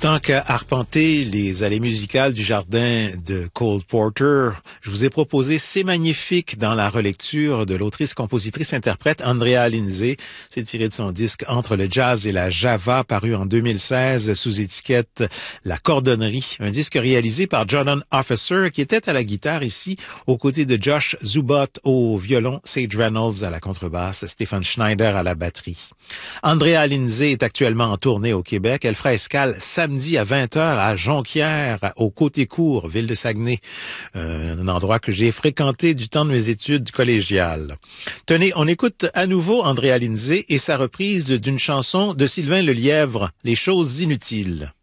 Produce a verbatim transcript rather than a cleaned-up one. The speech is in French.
Tant qu'à arpenter les allées musicales du jardin de Cole Porter, je vous ai proposé C'est magnifique dans la relecture de l'autrice, compositrice, interprète Andrea Lindsay. C'est tiré de son disque Entre le jazz et la java, paru en deux mille seize sous étiquette La Cordonnerie, un disque réalisé par Jordan Officer qui était à la guitare ici, aux côtés de Josh Zubot au violon, Sage Reynolds à la contrebasse, Stephen Schneider à la batterie. Andrea Lindsay est actuellement en tournée au Québec. Elle fera escale samedi à vingt heures à Jonquière, au Côté-Court, ville de Saguenay, euh, un endroit que j'ai fréquenté du temps de mes études collégiales. Tenez, on écoute à nouveau Andrea Lindsay et sa reprise d'une chanson de Sylvain Lelièvre, Les choses inutiles.